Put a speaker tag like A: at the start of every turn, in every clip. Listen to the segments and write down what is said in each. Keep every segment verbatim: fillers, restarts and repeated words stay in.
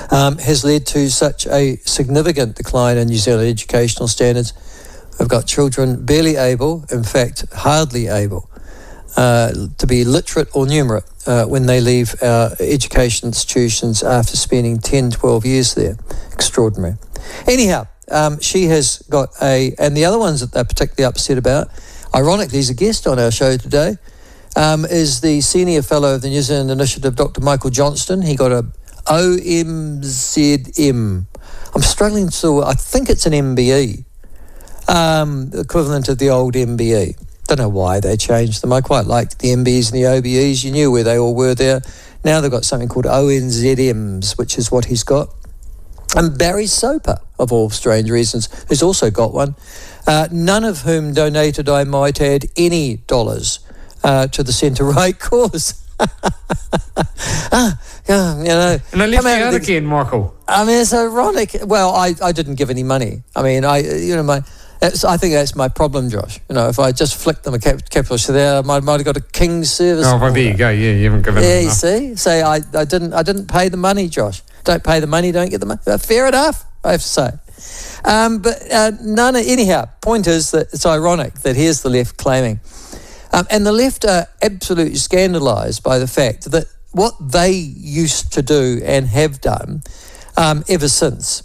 A: um, has led to such a significant decline in New Zealand educational standards. We've got children barely able, in fact, hardly able, uh, to be literate or numerate uh, when they leave our education institutions after spending ten, twelve years there. Extraordinary. Anyhow, um, she has got a, and the other ones that they're particularly upset about, ironically, he's a guest on our show today, um, is the Senior Fellow of the New Zealand Initiative, Doctor Michael Johnston. He got a O M Z M. I'm struggling to, I think it's an M B E. Um, equivalent of the old M B E. Don't know why they changed them. I quite liked the M B Es and the O B Es. You knew where they all were there. Now they've got something called O N Z Ms, which is what he's got. And Barry Soper, of all strange reasons, has also got one. Uh, none of whom donated, I might add, any dollars uh, to the centre-right cause. ah, yeah, you know.
B: And I left you out
A: the,
B: again, Michael.
A: I mean, it's ironic. Well, I, I didn't give any money. I mean, I you know my. It's, I think that's my problem, Josh. You know, if I just flicked them a cap- capital there, I might, might have got a King's service.
B: Oh, well, there you go. Yeah, you haven't given.
A: Yeah,
B: enough.
A: you see. Say I, I didn't I didn't pay the money, Josh. Don't pay the money, don't get the money. Uh, fair enough, I have to say. Um, but uh, none. Anyhow, point is that it's ironic that here's the left claiming, um, and the left are absolutely scandalised by the fact that what they used to do and have done um, ever since.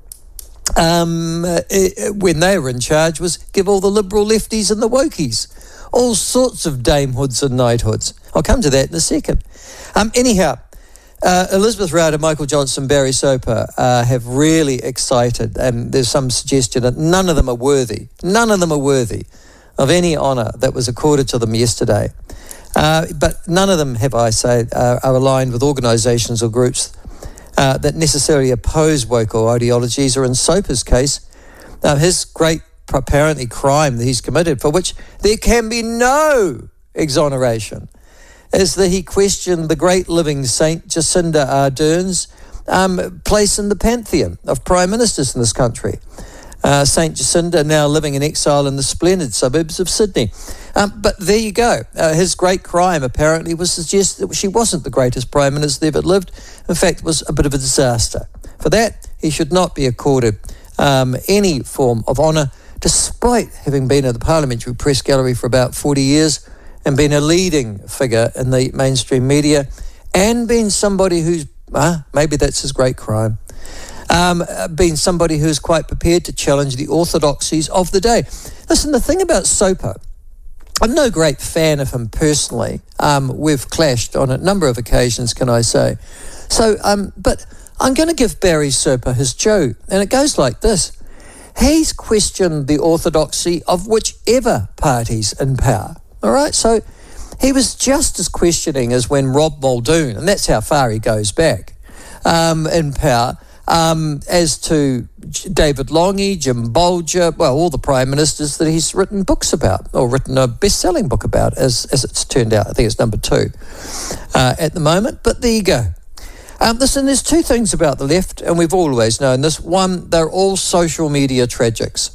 A: Um, uh, when they were in charge was give all the liberal lefties and the wokies all sorts of damehoods and knighthoods. I'll come to that in a second. Um, anyhow, uh, Elizabeth Rowder, Michael Johnston, Barry Soper uh, have really excited, and there's some suggestion that none of them are worthy, none of them are worthy of any honour that was accorded to them yesterday. Uh, but none of them, have I say, uh, are aligned with organisations or groups Uh, that necessarily oppose woke ideologies, or in Soper's case, uh, his great apparently crime that he's committed, for which there can be no exoneration, is that he questioned the great living Saint Jacinda Ardern's um, place in the pantheon of prime ministers in this country. Uh, Saint Jacinda now living in exile in the splendid suburbs of Sydney. Um, but there you go. Uh, his great crime apparently was to suggest that she wasn't the greatest prime minister that ever lived. In fact, it was a bit of a disaster. For that, he should not be accorded um, any form of honour, despite having been at the Parliamentary Press Gallery for about forty years and been a leading figure in the mainstream media and been somebody who's, uh, maybe that's his great crime, um, been somebody who's quite prepared to challenge the orthodoxies of the day. Listen, the thing about Soper, I'm no great fan of him personally. Um, we've clashed on a number of occasions, can I say. So, um, but I'm going to give Barry Soper his due, and it goes like this. He's questioned the orthodoxy of whichever party's in power, all right? So he was just as questioning as when Rob Muldoon, and that's how far he goes back, um, in power, Um, as to David Lange, Jim Bolger, well, all the prime ministers that he's written books about, or written a best-selling book about, as as it's turned out. I think it's number two uh, at the moment, but there you go. Um, listen, there's two things about the left, and we've always known this. One, they're all social media tragics,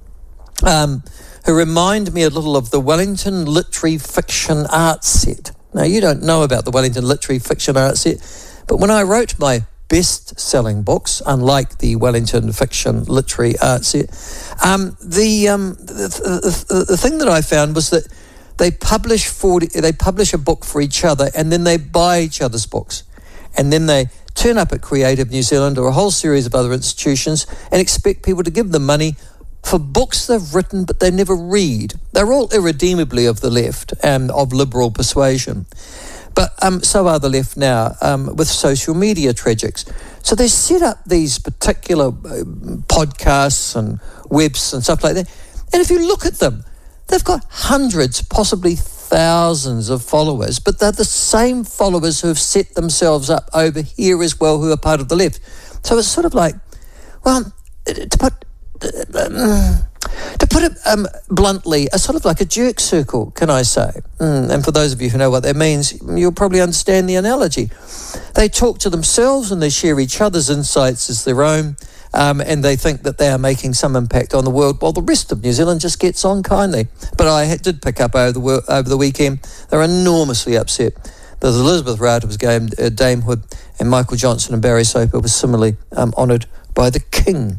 A: um, who remind me a little of the Wellington Literary Fiction Art Set. Now, you don't know about the Wellington Literary Fiction Art Set, but when I wrote my best-selling books, unlike the Wellington Fiction Literary Art Set, um, the, um, the, the the thing that I found was that they publish forty, they publish a book for each other, and then they buy each other's books, and then they turn up at Creative New Zealand or a whole series of other institutions and expect people to give them money for books they've written but they never read. They're all irredeemably of the left and of liberal persuasion. But um, so are the left now um, with social media tragics. So they set up these particular uh, podcasts and webs and stuff like that. And if you look at them, they've got hundreds, possibly thousands of followers, but they're the same followers who have set themselves up over here as well, who are part of the left. So it's sort of like, well, to put... Uh, To put it um, bluntly, a sort of like a jerk circle, can I say? Mm, and for those of you who know what that means, you'll probably understand the analogy. They talk to themselves and they share each other's insights as their own, um, and they think that they are making some impact on the world, while the rest of New Zealand just gets on kindly. But I did pick up over the over the weekend, they're enormously upset There's Elizabeth Rowder was gamed, uh, Dame Hood, and Michael Johnson and Barry Soper was similarly um, honoured by the King.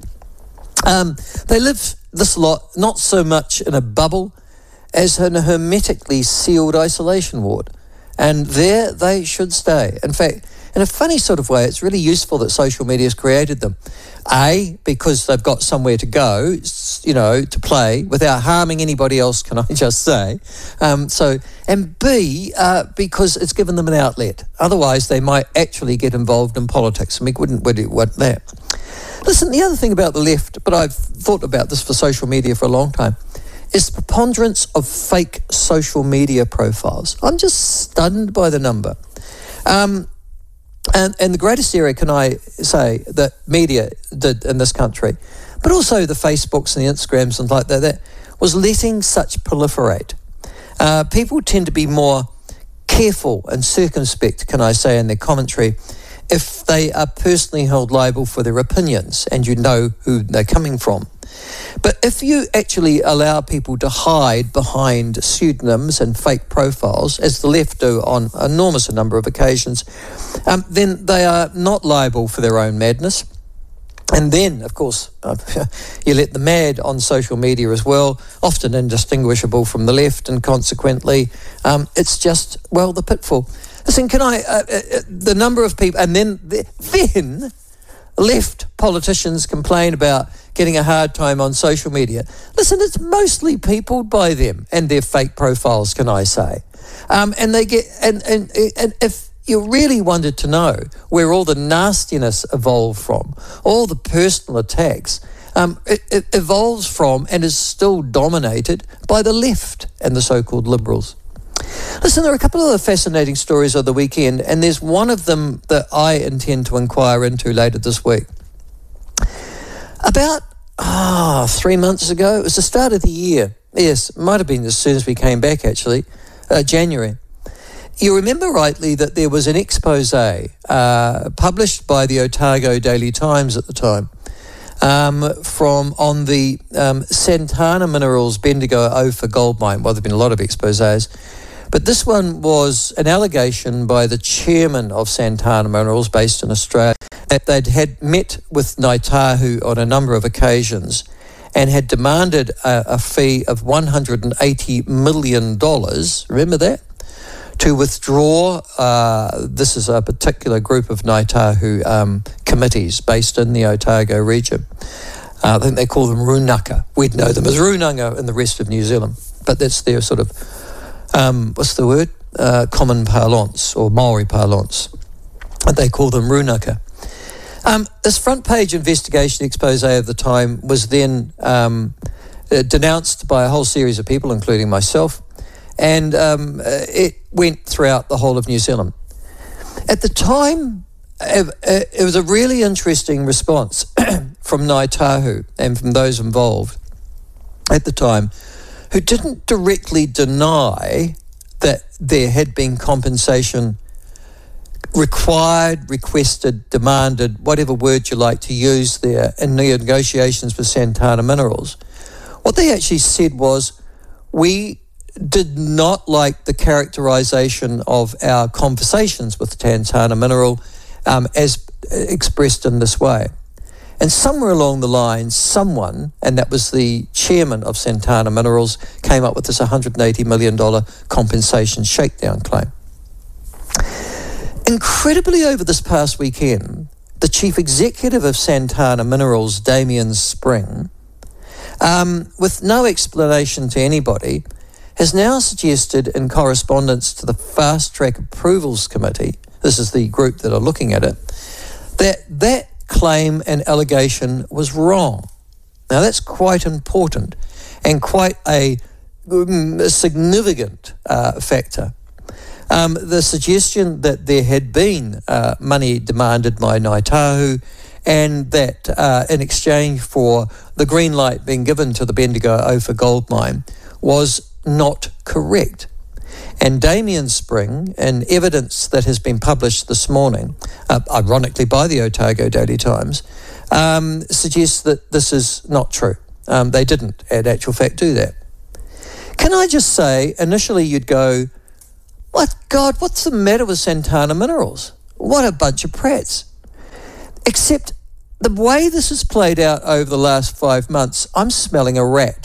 A: Um, they live this lot not so much in a bubble as in a hermetically sealed isolation ward. And there they should stay. In fact, in a funny sort of way, it's really useful that social media has created them. A, because they've got somewhere to go, you know, to play without harming anybody else, can I just say. Um, so, and B, uh, because it's given them an outlet. Otherwise, they might actually get involved in politics, and we wouldn't really want that. Listen, the other thing about the left, but I've thought about this for social media for a long time, is the preponderance of fake social media profiles. I'm just stunned by the number. Um, and, and the greatest area, can I say, that media did in this country, but also the Facebooks and the Instagrams and like that, that was letting such proliferate. Uh, people tend to be more careful and circumspect, can I say, in their commentary, if they are personally held liable for their opinions and you know who they're coming from. But if you actually allow people to hide behind pseudonyms and fake profiles, as the left do on an enormous number of occasions, um, then they are not liable for their own madness. And then, of course, uh, you let the mad on social media as well, often indistinguishable from the left, and consequently, um, it's just, well, the pitfall. Listen, can I, uh, uh, the number of people, and then, then left politicians complain about getting a hard time on social media. Listen, it's mostly peopled by them and their fake profiles, can I say. Um, and they get, and, and, and if you really wanted to know where all the nastiness evolved from, all the personal attacks, um, it, it evolves from and is still dominated by the left and the so-called liberals. Listen, there are a couple of other fascinating stories of the weekend, and there's one of them that I intend to inquire into later this week. About ah, three months ago, it was the start of the year. Yes, it might have been as soon as we came back, actually, uh, January. You remember rightly that there was an expose uh, published by the Otago Daily Times at the time um, from on the um, Santana Minerals Bendigo Ophir gold mine. Well, there have been a lot of exposés. But this one was an allegation by the chairman of Santana Minerals, based in Australia, that they'd had met with Ngāi Tahu on a number of occasions and had demanded a, a fee of one hundred eighty million dollars, remember that, to withdraw, uh, this is a particular group of Ngāi Tahu um, committees based in the Otago region. Uh, I think they call them Runaka. We'd know them as Runanga in the rest of New Zealand, but that's their sort of Um, what's the word? Uh, common parlance, or Maori parlance. They call them runaka. Um, this front page investigation expose of the time was then um, uh, denounced by a whole series of people, including myself, and um, uh, it went throughout the whole of New Zealand. At the time, it, it was a really interesting response from Ngāi Tahu and from those involved at the time, who didn't directly deny that there had been compensation required, requested, demanded, whatever word you like to use there, in the negotiations with Santana Minerals. What they actually said was, we did not like the characterisation of our conversations with Santana Mineral um, as expressed in this way. And somewhere along the line, someone, and that was the chairman of Santana Minerals, came up with this one hundred eighty million dollars compensation shakedown claim. Incredibly, over this past weekend, the chief executive of Santana Minerals, Damien Spring, um, with no explanation to anybody, has now suggested in correspondence to the Fast Track Approvals Committee, this is the group that are looking at it, that that claim and allegation was wrong. Now that's quite important and quite a, a significant uh, factor. Um, the suggestion that there had been uh, money demanded by Ngāi Tahu, and that uh, in exchange for the green light being given to the Bendigo Ophir gold mine was not correct. And Damien Spring, in evidence that has been published this morning, uh, ironically by the Otago Daily Times, um, suggests that this is not true. Um, they didn't, in actual fact, do that. Can I just say, initially you'd go, What, God, what's the matter with Santana Minerals? What a bunch of prats. Except the way this has played out over the last five months, I'm smelling a rat.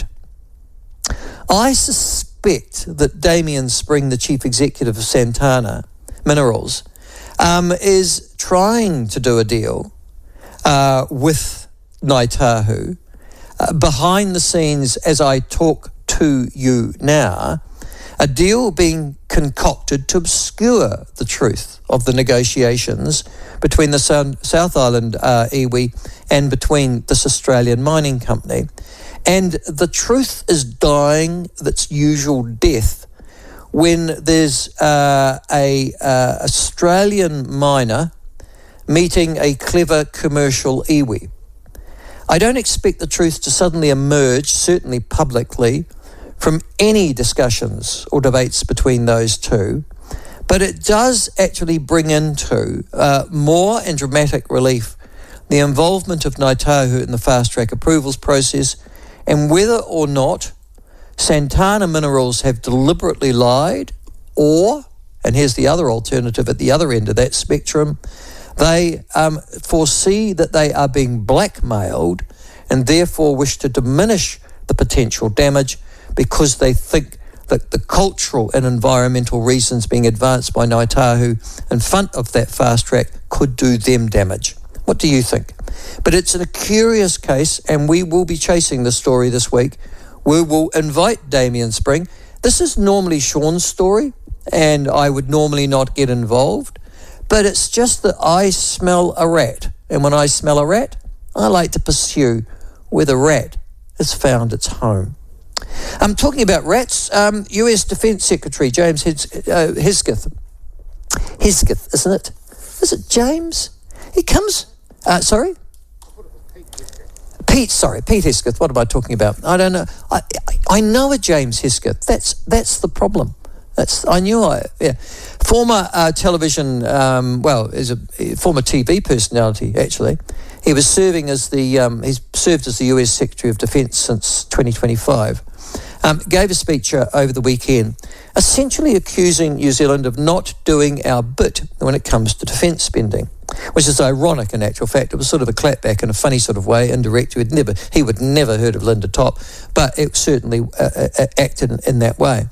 A: I suspect that Damien Spring, the chief executive of Santana Minerals, um, is trying to do a deal uh, with Ngāi Tahu. Uh, behind the scenes, as I talk to you now, a deal being concocted to obscure the truth of the negotiations between the South Island uh, iwi and between this Australian mining company. And the truth is dying its usual death when there's uh, a uh, Australian miner meeting a clever commercial iwi. I don't expect the truth to suddenly emerge, certainly publicly, from any discussions or debates between those two, but it does actually bring into uh, more and dramatic relief the involvement of Ngāi Tahu in the fast-track approvals process, and whether or not Santana Minerals have deliberately lied, or, and here's the other alternative at the other end of that spectrum, they um, foresee that they are being blackmailed and therefore wish to diminish the potential damage because they think that the cultural and environmental reasons being advanced by Ngāi Tahu in front of that fast track could do them damage. What do you think? But it's a curious case, and we will be chasing the story this week. We will invite Damien Spring. This is normally Sean's story, and I would normally not get involved, but it's just that I smell a rat, and when I smell a rat, I like to pursue where the rat has found its home. I'm talking about rats. Um, U S Defence Secretary James Hes- uh, Hesketh, Hesketh, isn't it? Is it James? He comes. Uh, sorry, Pete. Sorry, Pete Hesketh. What am I talking about? I don't know. I I, I know a James Hesketh. That's that's the problem. That's I knew I yeah. Former uh, television, um, well, is a former T V personality actually. He was serving as the um, he's served as the U S Secretary of Defence since twenty twenty-five. Um, gave a speech uh, over the weekend, essentially accusing New Zealand of not doing our bit when it comes to defence spending, which is ironic in actual fact. It was sort of a clapback in a funny sort of way, indirect. He would never, he would never heard of Linda Top, but it certainly uh, uh, acted in, in that way.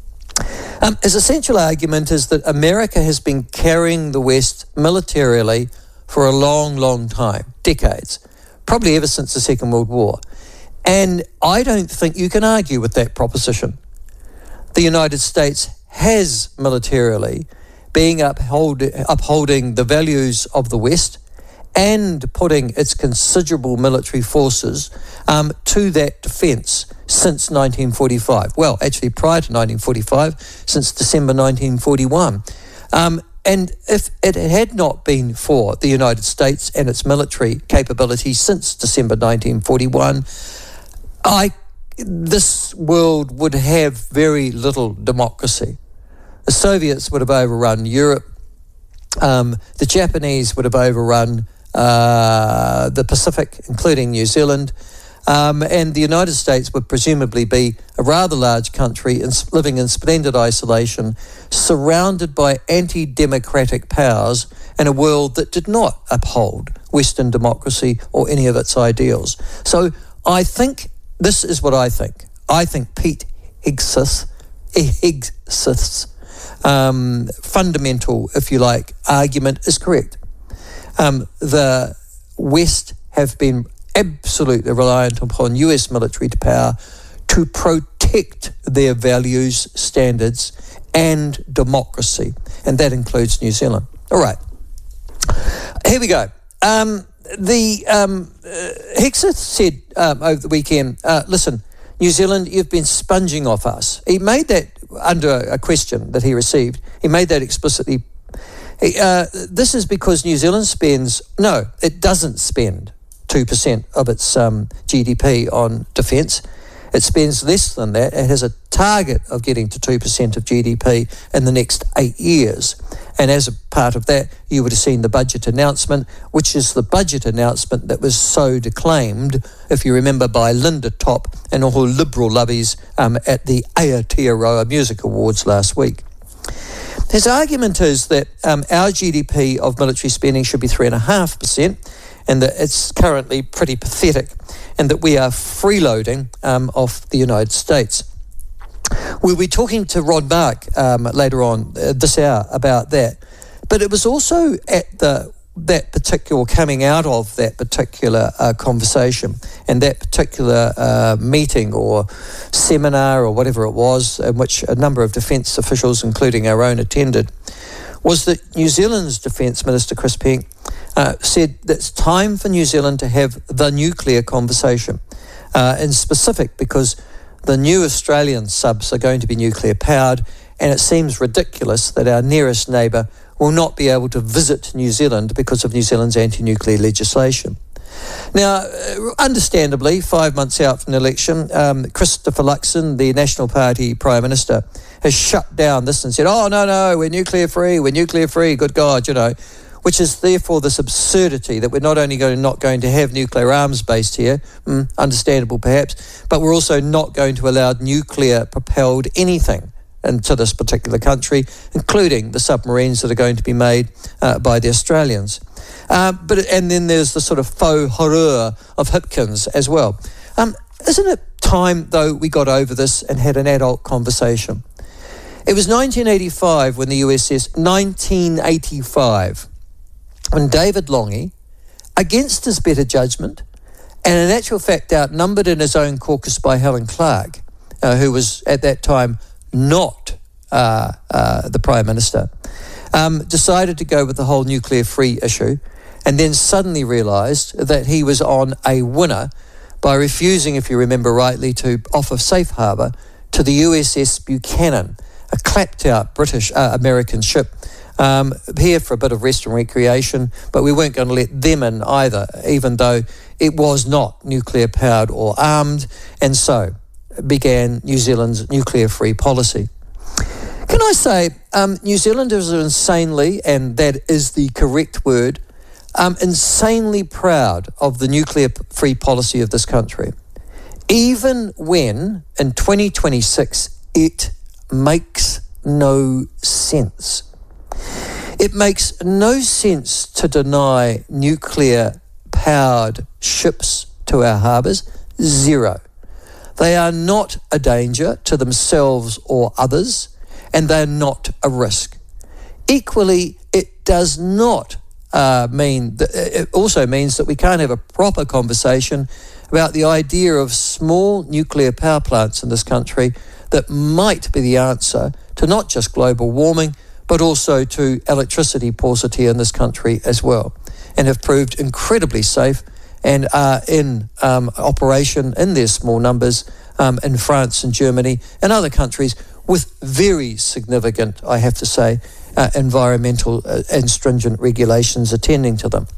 A: Um, his essential argument is that America has been carrying the West militarily for a long, long time, decades, probably ever since the Second World War. And I don't think you can argue with that proposition. The United States has militarily been uphold, upholding the values of the West and putting its considerable military forces um, to that defence since nineteen forty-five. Well, actually prior to nineteen forty-five, since December nineteen forty-one. Um, and if it had not been for the United States and its military capability since December nineteen forty-one, I, this world would have very little democracy. The Soviets would have overrun Europe. Um, the Japanese would have overrun uh, the Pacific, including New Zealand. Um, and the United States would presumably be a rather large country in, living in splendid isolation, surrounded by anti-democratic powers in a world that did not uphold Western democracy or any of its ideals. So I think, this is what I think. I think Pete Hegseth's, Hegseth's um, fundamental, if you like, argument is correct. Um, the West have been absolutely reliant upon U S military power to protect their values, standards, and democracy. And that includes New Zealand. All right. Here we go. Um, the um, uh, Hegseth said um, over the weekend, uh, listen, New Zealand, you've been sponging off us. He made that under a question that he received. He made that explicitly. He, uh, this is because New Zealand spends, no, it doesn't spend two percent of its um, G D P on defence. It spends less than that. It has a target of getting to two percent of G D P in the next eight years. And as a part of that, you would have seen the budget announcement, which is the budget announcement that was so declaimed, if you remember, by Linda Top and all her Liberal lovies um, at the Aotearoa Music Awards last week. His argument is that um, our G D P of military spending should be three point five percent and that it's currently pretty pathetic and that we are freeloading um, off the United States. We'll be talking to Ron Mark um, later on uh, this hour about that. But it was also at the that particular, coming out of that particular uh, conversation and that particular uh, meeting or seminar or whatever it was, in which a number of defence officials, including our own, attended, was that New Zealand's Defence Minister, Chris Pink, uh, said that it's time for New Zealand to have the nuclear conversation, uh, in specific because the new Australian subs are going to be nuclear powered, and it seems ridiculous that our nearest neighbour will not be able to visit New Zealand because of New Zealand's anti-nuclear legislation. Now, understandably, five months out from the election, um, Christopher Luxon, the National Party Prime Minister, has shut down this and said, oh, no, no, we're nuclear free, we're nuclear free, good God, you know, which is therefore this absurdity that we're not only going, not going to have nuclear arms based here, mm, understandable perhaps, but we're also not going to allow nuclear-propelled anything into this particular country, including the submarines that are going to be made uh, by the Australians. Uh, but and then there's the sort of faux horror of Hipkins as well. Um, isn't it time, though, we got over this and had an adult conversation? It was nineteen eighty-five when the U S S, nineteen eighty-five, when David Lange, against his better judgment, and in actual fact outnumbered in his own caucus by Helen Clark, uh, who was at that time not uh, uh, the Prime Minister, um, decided to go with the whole nuclear-free issue and then suddenly realised that he was on a winner by refusing, if you remember rightly, to offer safe harbour to the U S S Buchanan, a clapped-out British uh, American ship um, here for a bit of rest and recreation, but we weren't going to let them in either, even though it was not nuclear-powered or armed, and so began New Zealand's nuclear-free policy. Can I say, um, New Zealanders are insanely, and that is the correct word, um, insanely proud of the nuclear-free policy of this country, even when, in twenty twenty-six, it makes no sense. It makes no sense to deny nuclear-powered ships to our harbours. Zero. They are not a danger to themselves or others, and they're not a risk. Equally, it does not uh, mean, that, it also means that we can't have a proper conversation about the idea of small nuclear power plants in this country that might be the answer to not just global warming, but also to electricity paucity in this country as well, and have proved incredibly safe and are in um, operation in their small numbers um, in France and Germany and other countries with very significant, I have to say, uh, environmental uh, and stringent regulations attending to them.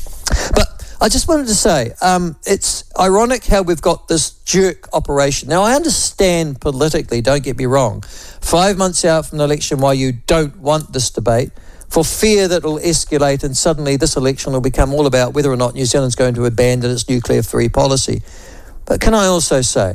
A: But I just wanted to say, um, it's ironic how we've got this jerk operation. Now, I understand politically, don't get me wrong, five months out from the election why you don't want this debate, for fear that it will escalate and suddenly this election will become all about whether or not New Zealand's going to abandon its nuclear-free policy. But can I also say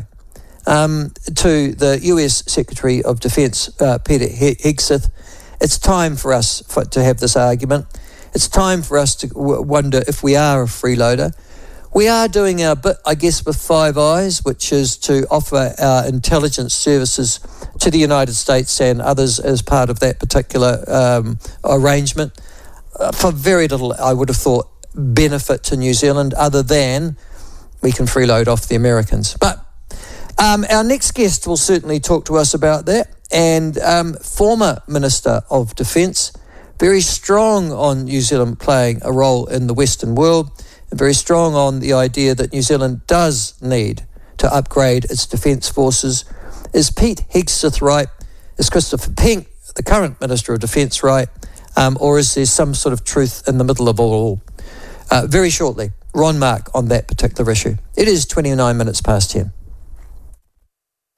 A: um, to the U S Secretary of Defence, uh, Peter Hegseth, it's time for us for, to have this argument. It's time for us to w- wonder if we are a freeloader. We are doing our bit, I guess, with Five Eyes, which is to offer our intelligence services to the United States and others as part of that particular um, arrangement, uh, for very little, I would have thought, benefit to New Zealand other than we can freeload off the Americans. But um, our next guest will certainly talk to us about that, and um, former Minister of Defence, very strong on New Zealand playing a role in the Western world, and very strong on the idea that New Zealand does need to upgrade its defence forces. Is Pete Hegseth right? Is Christopher Pink, the current Minister of Defence, right? Um, or is there some sort of truth in the middle of all? Uh, very shortly, Ron Mark on that particular issue. It is twenty-nine minutes past ten.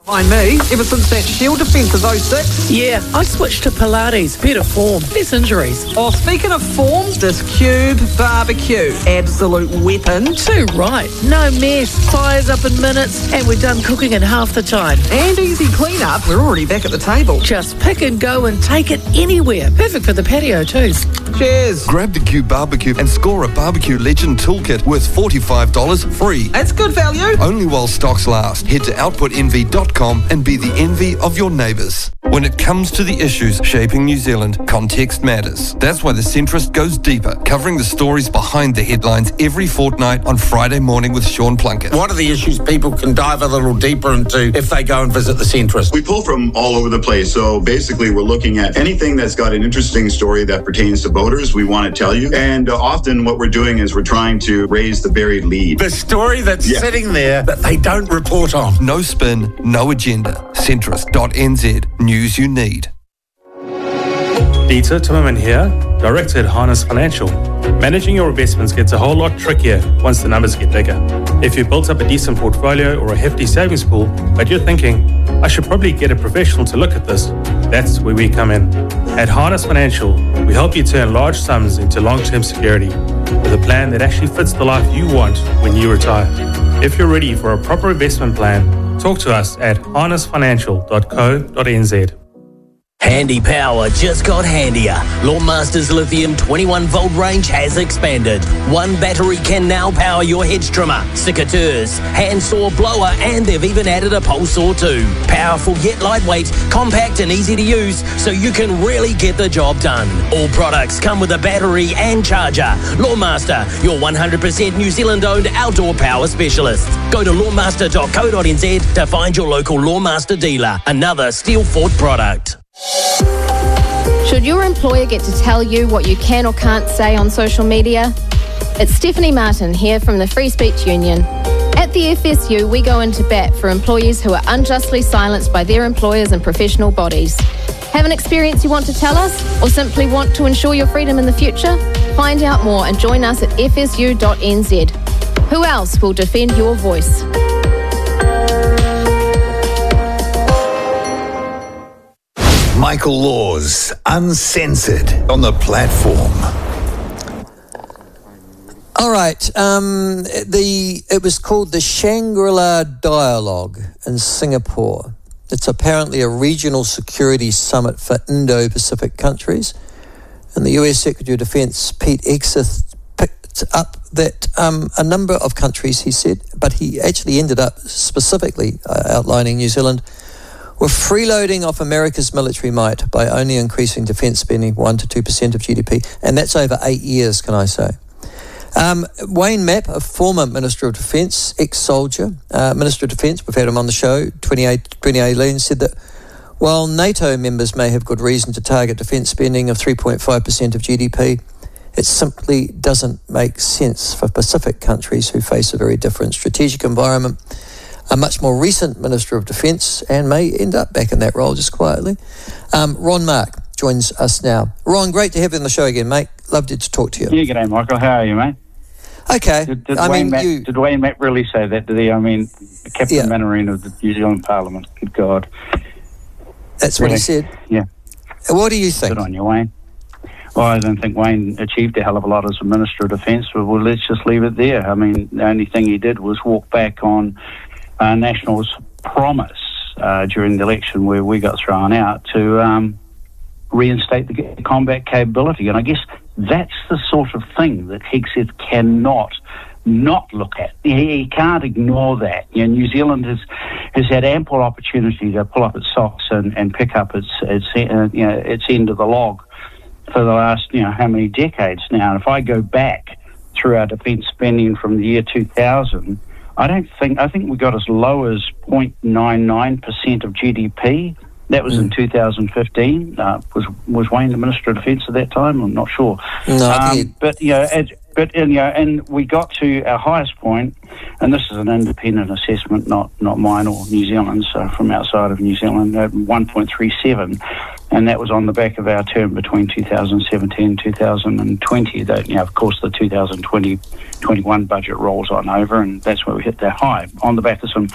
C: Mind me, ever since that Shield defence of oh six.
D: Yeah, I switched to Pilates. Better form, less injuries.
C: Oh, speaking of form, this Cube barbecue, absolute weapon.
D: Too right. No mess. Fires up in minutes, and we're done cooking in half the time.
C: And easy clean-up. We're already back at the table.
D: Just pick and go and take it anywhere. Perfect for the patio too.
C: Cheers.
E: Grab the Cube barbecue and score a barbecue legend toolkit worth forty-five dollars free.
C: That's good value.
E: Only while stocks last. Head to output envy dot com and be the envy of your neighbours. When it comes to the issues shaping New Zealand, context matters. That's why The Centrist goes deeper, covering the stories behind the headlines every fortnight on Friday morning with Sean Plunkett.
F: What are the issues people can dive a little deeper into if they go and visit The Centrist?
G: We pull from all over the place. So basically, we're looking at anything that's got an interesting story that pertains to voters, we want to tell you. And uh, often what we're doing is we're trying to raise the buried lead.
F: The story that's
G: Yeah.
F: sitting there that they don't report on.
E: No spin, no agenda. centrist dot n z. News you need.
H: Dieter Timmerman here, Director at Harness Financial. Managing your investments gets a whole lot trickier once the numbers get bigger. If you've built up a decent portfolio or a hefty savings pool, but you're thinking, I should probably get a professional to look at this, that's where we come in. At Harness Financial, we help you turn large sums into long-term security with a plan that actually fits the life you want when you retire. If you're ready for a proper investment plan, talk to us at harness financial dot co dot n z.
I: Handy Power just got handier. Lawnmaster's lithium twenty-one volt range has expanded. One battery can now power your hedge trimmer, secateurs, handsaw, blower, and they've even added a pole saw too. Powerful yet lightweight, compact and easy to use, so you can really get the job done. All products come with a battery and charger. Lawnmaster, your one hundred percent New Zealand-owned outdoor power specialist. Go to lawnmaster dot co dot n z to find your local Lawnmaster dealer. Another Steel Fort product.
J: Should your employer get to tell you what you can or can't say on social media? It's Stephanie Martin here from the Free Speech Union. At the F S U, we go into bat for employees who are unjustly silenced by their employers and professional bodies. Have an experience you want to tell us, or simply want to ensure your freedom in the future? Find out more and join us at f s u dot n z. Who else will defend your voice?
K: Michael Laws, Uncensored, on the platform.
A: All right. Um, the it was called the Shangri-La Dialogue in Singapore. It's apparently a regional security summit for Indo-Pacific countries. And the U S Secretary of Defense, Pete Hegseth, picked up that um, a number of countries, he said, but he actually ended up specifically uh, outlining New Zealand, were freeloading off America's military might by only increasing defence spending one to two percent of G D P. And that's over eight years, can I say. Um, Wayne Mapp, a former Minister of Defence, ex-soldier, uh, Minister of Defence, we've had him on the show, twenty eighteen, said that while NATO members may have good reason to target defence spending of three point five percent of G D P, it simply doesn't make sense for Pacific countries who face a very different strategic environment. A much more recent Minister of Defence, and may end up back in that role just quietly. Um, Ron Mark joins us now. Ron, great to have you on the show again, mate. Loved it to talk to you.
L: Yeah, g'day, Michael. How are you, mate?
A: Okay.
L: Did, did,
A: I
L: Wayne
A: mean,
L: Matt,
A: you...
L: did Wayne Matt really say that? Did he? I mean, Captain
A: Yeah.
L: Mannering of the New Zealand Parliament. Good God.
A: That's what he said.
L: Yeah.
A: What do you think?
L: Good on you, Wayne. Well, I don't think Wayne achieved a hell of a lot as a Minister of Defence, but well, let's just leave it there. I mean, the only thing he did was walk back on uh, National's promise uh, during the election where we got thrown out to um, reinstate the combat capability. And I guess that's the sort of thing that Hegseth cannot not look at. He, he can't ignore that. You know, New Zealand has has had ample opportunity to pull up its socks and, and pick up its its uh, you know its end of the log for the last you know how many decades now. And if I go back through our defence spending from the year two thousand, I don't think I think we got as low as zero point nine nine percent of G D P. That was mm. in two thousand fifteen. Uh, was was Wayne the Minister of Defence at that time? I'm not sure.
A: No, I think
L: um, but you know, as, but and, you know, and we got to our highest point, and this is an independent assessment, not not mine or New Zealand's, so from outside of New Zealand, at one point three seven, and that was on the back of our term between two thousand seventeen and two thousand twenty. That you know, of course, the two thousand twenty, twenty-one budget rolls on over, and that's where we hit that high on the back of some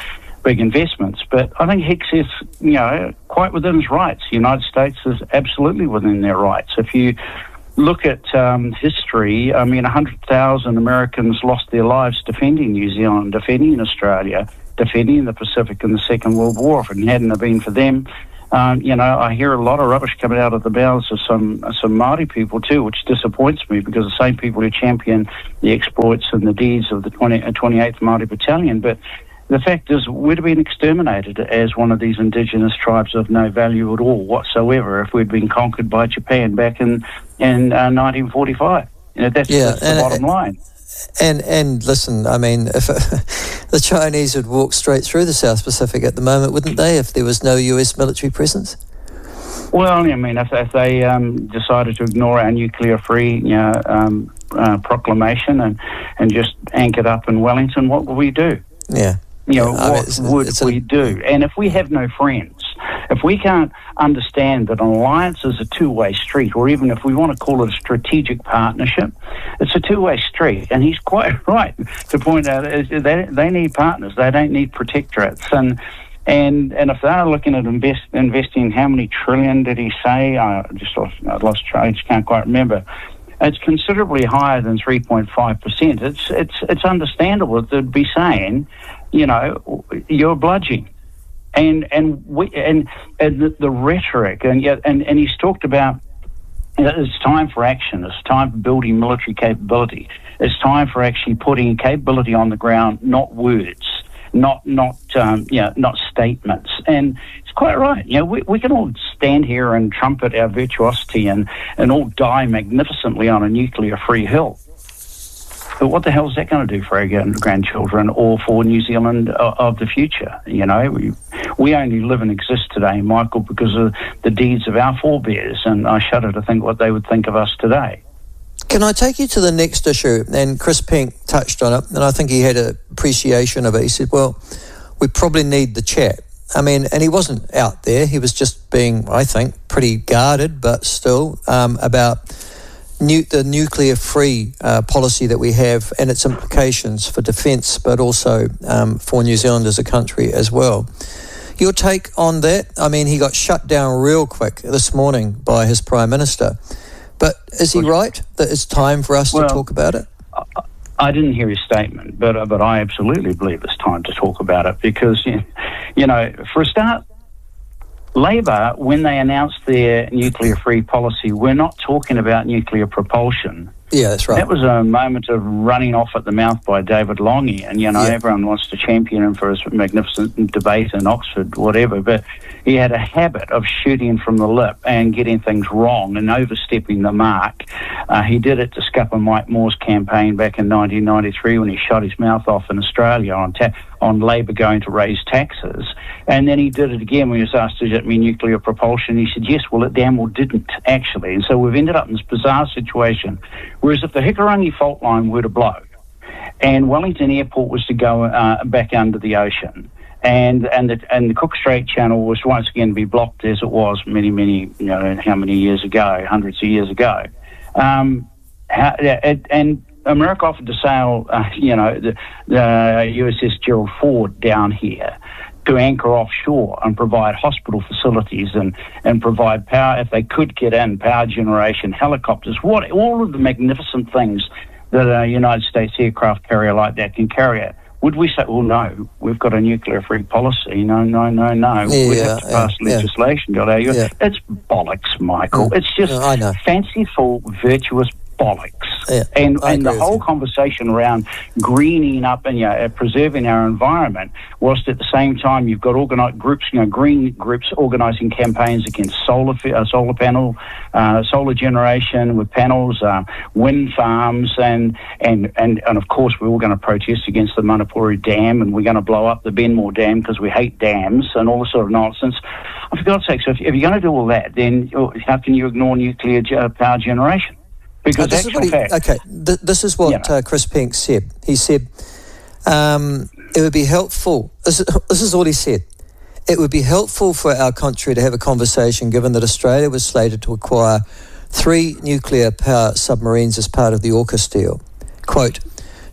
L: big investments. But I think Hicks is, you know, quite within his rights. The United States is absolutely within their rights. If you look at um, history, I mean, one hundred thousand Americans lost their lives defending New Zealand, defending Australia, defending the Pacific in the Second World War. If it hadn't have been for them, um, you know, I hear a lot of rubbish coming out of the mouths of some some Māori people too, which disappoints me, because the same people who champion the exploits and the deeds of the twenty-eighth Māori Battalion. But the fact is, we'd have been exterminated as one of these indigenous tribes of no value at all whatsoever if we'd been conquered by Japan back in in uh, nineteen forty-five. You know, that's,
A: yeah,
L: that's the bottom line.
A: And and listen, I mean, if uh, the Chinese would walk straight through the South Pacific at the moment, wouldn't they, if there was no U S military presence?
L: Well, I mean, if, if they um, decided to ignore our nuclear-free, you know, um, uh, proclamation and and just anchored up in Wellington, what would we do?
A: Yeah.
L: You know,
A: Yeah, I mean,
L: what
A: it's-
L: would
A: it's a-
L: we do? And if we have no friends, if we can't understand that an alliance is a two-way street, or even if we want to call it a strategic partnership, it's a two-way street. And he's quite right to point out is they, they need partners. They don't need protectorates. And and and if they're looking at invest, investing, how many trillion did he say? I just lost, I lost track. I just can't quite remember. It's considerably higher than three point five percent. It's it's it's understandable that they'd be saying, you know, you're bludgeoning. And and we and, and the, the rhetoric, and yet and, and he's talked about, you know, it's time for action. It's time for building military capability. It's time for actually putting capability on the ground, not words, not not um, you know, not statements. And it's quite right. You know, we we can all stand here and trumpet our virtuosity and and all die magnificently on a nuclear-free hill. But what the hell is that going to do for our grandchildren or for New Zealand of the future? You know, we, we only live and exist today, Michael, because of the deeds of our forebears, and I shudder to think what they would think of us today.
A: Can I take you to the next issue? And Chris Pink touched on it, and I think he had an appreciation of it. He said, well, we probably need the chat. I mean, and he wasn't out there. He was just being, I think, pretty guarded, but still, um, about Nu- the nuclear-free uh, policy that we have and its implications for defence, but also um, for New Zealand as a country as well. Your take on that? I mean, he got shut down real quick this morning by his Prime Minister. But is he right that it's time for us
L: well,
A: to talk about it?
L: I, I didn't hear his statement, but uh, but I absolutely believe it's time to talk about it because, you, you know, for a start, Labor, when they announced their nuclear-free policy, we're not talking about nuclear propulsion.
A: Yeah, that's right.
L: That was a moment of running off at the mouth by David Lange, and, you know,
A: Yeah.
L: everyone wants to champion him for his magnificent debate in Oxford, whatever, but he had a habit of shooting from the lip and getting things wrong and overstepping the mark. Uh, he did it to scupper Mike Moore's campaign back in nineteen ninety-three when he shot his mouth off in Australia on ta- on Labor going to raise taxes. And then he did it again when he was asked, does that mean nuclear propulsion? He said, yes, well, it damn well didn't, actually. And so we've ended up in this bizarre situation. Whereas if the Hikurangi fault line were to blow and Wellington Airport was to go uh, back under the ocean, and and the, and the Cook Strait Channel was once again to be blocked as it was many, many, you know, how many years ago, hundreds of years ago. Um, how, and, and America offered to sail, uh, you know, the, the U S S Gerald Ford down here to anchor offshore and provide hospital facilities and, and provide power, if they could get in, power generation, helicopters, what all of the magnificent things that a United States aircraft carrier like that can carry it. Would we say, well, no, we've got a nuclear-free policy. No, no, no, no.
A: Yeah,
L: we have to pass
A: yeah,
L: legislation. Yeah.
A: Yeah.
L: It's bollocks, Michael.
A: Mm.
L: It's just
A: No, I know.
L: fanciful, virtuous bollocks.
A: Yeah,
L: and
A: I
L: and the
A: agree with
L: whole
A: you.
L: conversation around greening up and, you know, preserving our environment, whilst at the same time you've got organized groups, you know, green groups organising campaigns against solar uh, solar panel, uh, solar generation with panels, uh, wind farms, and, and, and, and of course we're all going to protest against the Manapuri Dam, and we're going to blow up the Benmore Dam because we hate dams and all this sort of nonsense. Oh, for God's sake, so if, if you're going to do all that, then how can you ignore nuclear ge- power generation? Because
A: Uh, this is
L: actual
A: what he,
L: fact,
A: okay, th- this is what
L: You know.
A: uh, Chris Pink said. He said, um, it would be helpful, this is, this is all he said, it would be helpful for our country to have a conversation given that Australia was slated to acquire three nuclear power submarines as part of the AUKUS deal. Quote,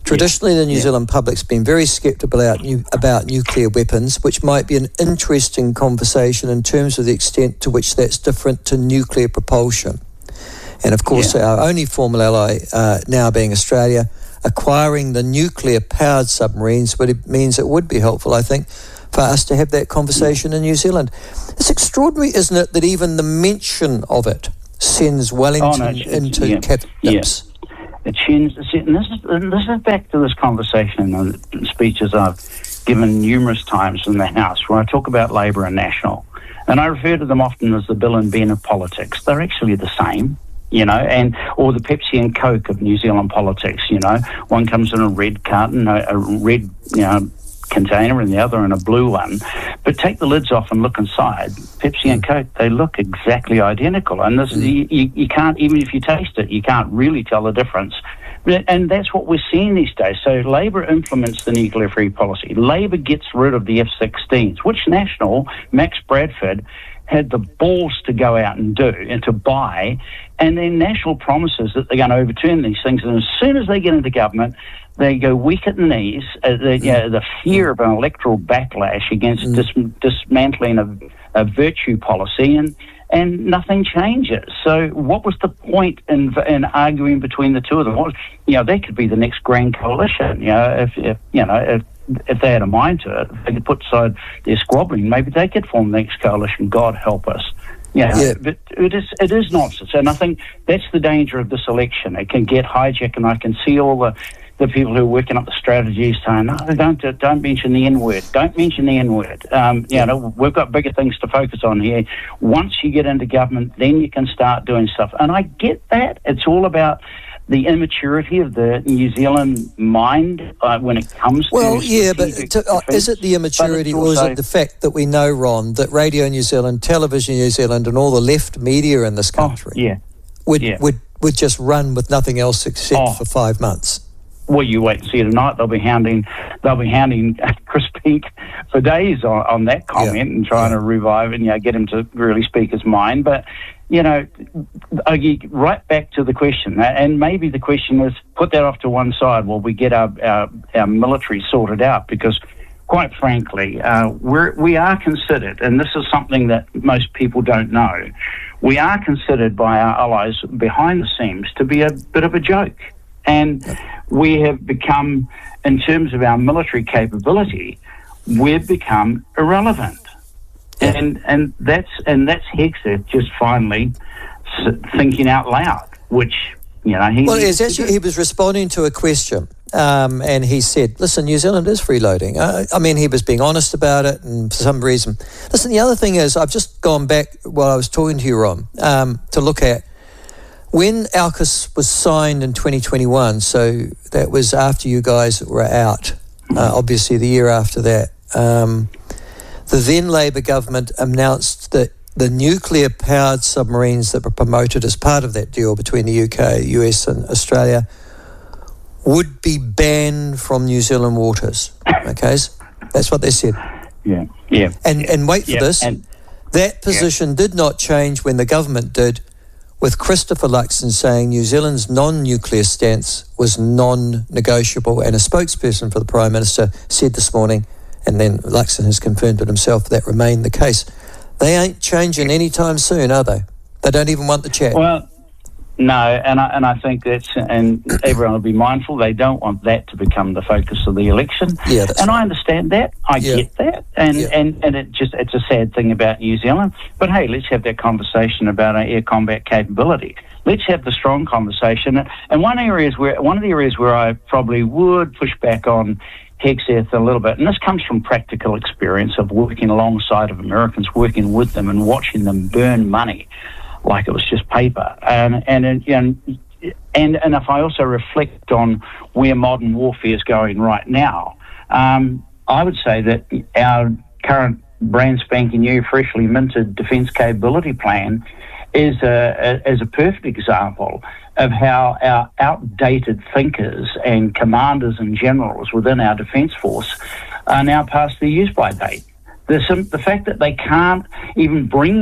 A: Traditionally, the New yeah. Zealand public's been very sceptical about, new, about nuclear weapons, which might be an interesting conversation in terms of the extent to which that's different to nuclear propulsion. And of course, yeah. our only formal ally uh, now being Australia, acquiring the nuclear-powered submarines, but it means it would be helpful, I think, for us to have that conversation yeah. in New Zealand. It's extraordinary, isn't it, that even the mention of it sends Wellington oh, no, it's, into yeah. captives.
L: Yeah. It sends, and this is, and this is back to this conversation and speeches I've given numerous times in the House, where I talk about Labour and National. And I refer to them often as the Bill and Ben of politics. They're actually the same. You know, and or the Pepsi and Coke of New Zealand politics. You know, one comes in a red carton, a, a red, you know, container, and the other in a blue one. But take the lids off and look inside. Pepsi and Coke, they look exactly identical, and this you, you, you can't, even if you taste it, you can't really tell the difference. And that's what we're seeing these days. So Labour implements the nuclear-free policy. Labour gets rid of the F sixteens, which National, Max Bradford, had the balls to go out and do and to buy, and then National promises that they're going to overturn these things, and as soon as they get into government, they go weak at the knees. Uh, the, you know, the fear of an electoral backlash against mm. dis- dismantling a, a virtue policy, and and nothing changes. So what was the point in, in arguing between the two of them? What, you know, they could be the next grand coalition. You know, if, if you know if. If they had a mind to it, if they could put aside their squabbling, maybe they could form the next coalition. God help us. You know, yeah. But it is it is nonsense. And I think that's the danger of this election. It can get hijacked, and I can see all the, the people who are working up the strategies saying, no, don't, don't mention the N-word. Don't mention the N-word. Um, you know, we've got bigger things to focus on here. Once you get into government, then you can start doing stuff. And I get that. It's all about the immaturity of the New Zealand mind uh, when it comes to...
A: Well, yeah, but to, uh, is it the immaturity or is it the fact that we know, Ron, that Radio New Zealand, Television New Zealand and all the left media in this country
L: oh, yeah.
A: Would,
L: yeah.
A: would would just run with nothing else except oh. for five months?
L: Well, you wait and see tonight. They'll be hounding, they'll be hounding Chris Peake for days on, on that comment yeah. and trying yeah. to revive and you know get him to really speak his mind. But you know, I get right back to the question, and maybe the question is put that off to one side while we get our our, our military sorted out, because quite frankly, uh, we're, we are considered, and this is something that most people don't know, we are considered by our allies behind the scenes to be a bit of a joke. And we have become, in terms of our military capability, we've become irrelevant. And and that's and that's Hegseth just finally thinking out loud, which, you know, he...
A: Well, it was actually, he was responding to a question, um, and he said, listen, New Zealand is freeloading. Uh, I mean, he was being honest about it, and for some reason... Listen, the other thing is, I've just gone back while I was talking to you, Ron, um, to look at when AUKUS was signed in twenty twenty-one, so that was after you guys were out, uh, obviously the year after that. Um, the then Labour government announced that the nuclear-powered submarines that were promoted as part of that deal between the U K, U S and Australia would be banned from New Zealand waters. Okay, so that's what they said.
L: Yeah, yeah.
A: And, and wait for
L: yeah.
A: this,
L: and,
A: that position yeah. did not change when the government did, with Christopher Luxon saying New Zealand's non-nuclear stance was non-negotiable, and a spokesperson for the Prime Minister said this morning, and then Luxon has confirmed it himself, that remained the case. They ain't changing anytime soon, are they? They don't even want the chat.
L: Well, no, and I, and I think that's, and everyone will be mindful, they don't want that to become the focus of the election.
A: Yeah, that's
L: and
A: right.
L: I understand that, I yeah. get that, and,
A: yeah.
L: and, and it just it's a sad thing about New Zealand. But hey, let's have that conversation about our air combat capability. Let's have the strong conversation. And one areas where one of the areas where I probably would push back on Hegseth a little bit, and this comes from practical experience of working alongside of Americans, working with them and watching them burn money like it was just paper. And and and and, and if I also reflect on where modern warfare is going right now, um, I would say that our current brand spanking new, freshly minted defence capability plan is a, a, is a perfect example of how our outdated thinkers and commanders and generals within our defence force are now past their use-by date. The, the fact that they can't even bring